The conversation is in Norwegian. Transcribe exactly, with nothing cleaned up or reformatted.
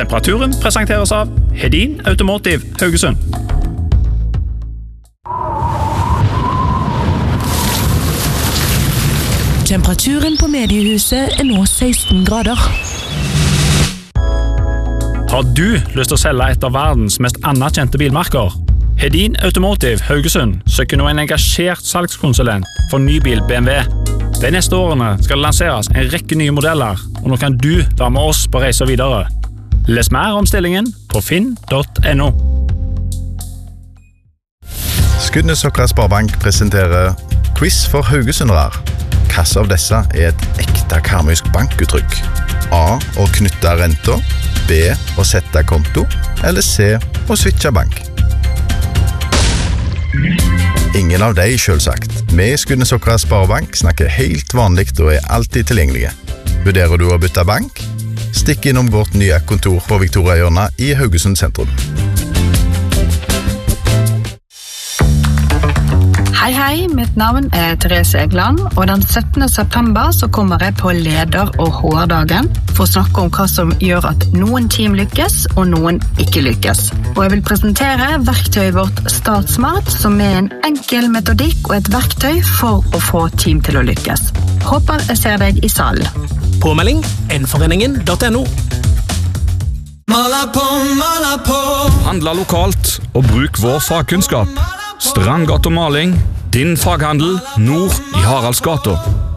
Temperaturen presenteres av Hedin Automotive Haugesund. Temperaturen på mediehuset er nå seksten grader. Har du lyst til å selge et av verdens mest anerkjente bilmerker? Hedin Automotive Haugesund søker nå en engasjert salgskonsulent for nybil B M W. De neste årene skal det lanseres en rekke nye modeller, og nå kan du være med oss på reise videre. Les mer om stillingen på finn punktum no. Skudenesokra Sparebank presenterer quiz for haugesundere. Hvilke av disse er et ekte karmøysk bankuttrykk? A. Å knytte renter, B. Å sette konto, eller C. Å switche bank? Ingen av de, selvsagt. Vi i Skudenesokra Sparebank snakker helt vanligt og er alltid tilgjengelige. Vurderer du å bytte bank? Stikk innom vårt nye kontor på Victoriahjørnet i Haugesund sentrum. Hei, hei, mitt navn er Therese Egland, og den syttende september så kommer jeg på leder- og H R-dagen for å snakke om hva som gjør at noen team lykkes og noen ikke lykkes. Og jeg vil presentere verktøyet vårt StartSmart, som er en enkel metodikk og et verktøy for å få team til å lykkes. Håper jeg ser deg i salen. Påmelding N-foreningen punktum no. Mala på, mala på. Handla lokalt og bruk vår fagkunnskap. Strandgata maling, din faghandel, nord i Haraldsgata.